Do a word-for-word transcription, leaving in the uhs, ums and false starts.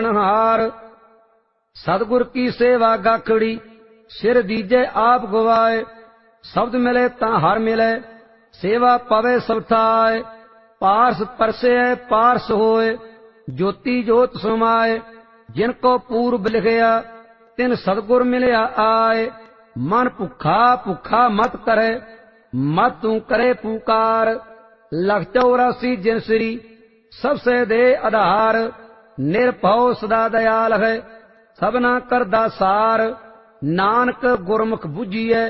हार। सतगुर की सेवा गाखड़ी सिर दीजे आप गवाए। शब्द मिले ता हर मिले सेवा पवे सब थाए। पारस परसे पारस होए ज्योति जोत समाए। जिनको पूर्व लिखया तिन सतगुर मिलया आए। मन भुखा भुखा मत करे मत तू करे पुकार। लख चौरासी जिनसरी सबसे दे आधार। निरभव सदा दयाल है सबना करदा सार। नानक गुरमुख बुझिए